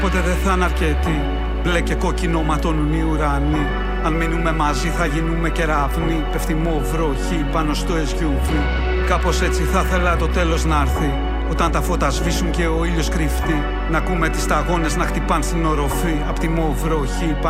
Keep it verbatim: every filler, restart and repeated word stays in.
Ποτέ δεν θα είναι αρκετή. Μπλε και κόκκινο ματώνουν οι ουρανοί. Αν μείνουμε μαζί θα γίνουμε κεραυνοί. Πέφτει βροχή πάνω στο ες γιου βι. Κάπως έτσι θα ήθελα το τέλος να έρθει. Όταν τα φώτα σβήσουν και ο ήλιος κρυφτεί. Να ακούμε τις σταγόνες να χτυπάν στην οροφή. Απ' τη βροχή.